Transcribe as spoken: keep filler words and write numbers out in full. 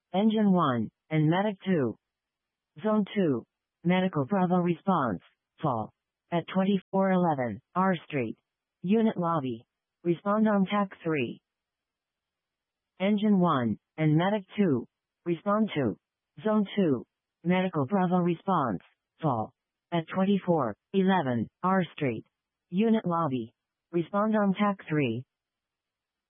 Engine one, and Medic two. Zone two. Medical Bravo response. Fall. At twenty-four eleven, R Street. Unit lobby. Respond on T A C three. Engine one, and Medic two. Respond to. Zone two. Medical Bravo response. Fall. At twenty-four eleven, R Street. Unit lobby. Respond on T A C three.